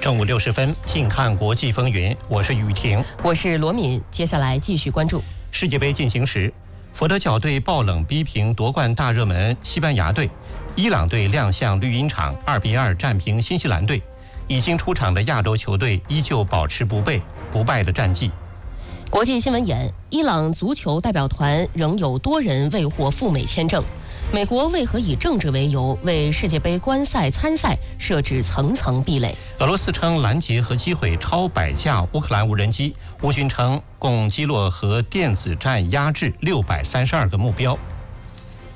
正午60分，近看国际风云，我是雨婷， 我是罗敏。接下来继续关注世界杯进行时，佛得角队爆冷逼平夺冠大热门西班牙队，伊朗队亮相绿茵场，2-2战平新西兰队。已经出场的亚洲球队依旧保持不败的战绩。 国际新闻眼：伊朗足球代表团仍有多人未获赴美签证。美国为何以政治为由为世界杯观赛参赛设置层层壁垒？ 俄罗斯称拦截和击毁超100架乌克兰无人机，乌军称共击落和电子战压制632个目标。